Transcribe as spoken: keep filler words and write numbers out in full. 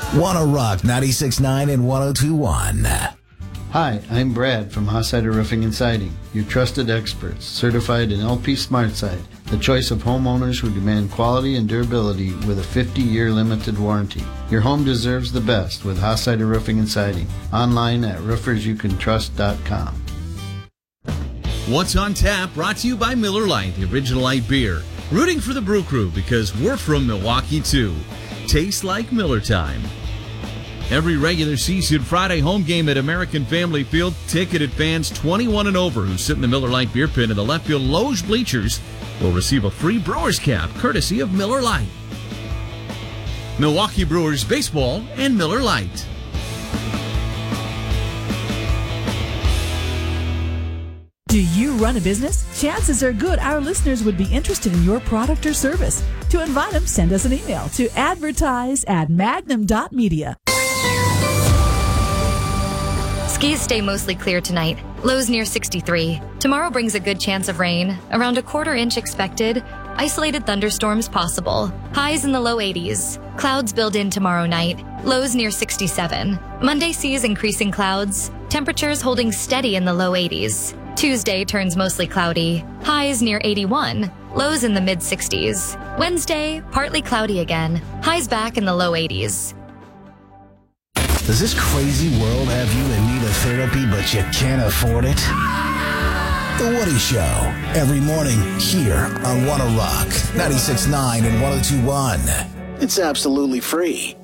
Wanna Rock ninety-six point nine and one oh two point one. Hi, I'm Brad from Hossider Roofing and Siding, your trusted experts, certified in L P SmartSide, the choice of homeowners who demand quality and durability with a fifty-year limited warranty. Your home deserves the best with Hossider Roofing and Siding. Online at roofers you can trust dot com. What's on Tap brought to you by Miller Lite, the original light beer. Rooting for the Brew Crew because we're from Milwaukee too. Tastes like Miller time. Every regular season Friday home game at American Family Field, ticketed fans twenty-one and over who sit in the Miller Lite beer pit in the left field Loge bleachers will receive a free Brewers cap courtesy of Miller Lite. Milwaukee Brewers baseball and Miller Lite. Do you run a business? Chances are good our listeners would be interested in your product or service. To invite them, send us an email to advertise at magnum dot media. Skies stay mostly clear tonight. Lows near sixty-three. Tomorrow brings a good chance of rain. Around a quarter inch expected. Isolated thunderstorms possible. Highs in the low eighties. Clouds build in tomorrow night. Lows near sixty-seven. Monday sees increasing clouds. Temperatures holding steady in the low eighties. Tuesday turns mostly cloudy. Highs near eighty-one. Lows in the mid sixties. Wednesday, partly cloudy again. Highs back in the low eighties. Does this crazy world have you in need of therapy but you can't afford it? The Woody Show, every morning here on Wanna Rock ninety-six point nine and one oh two point one. It's absolutely free.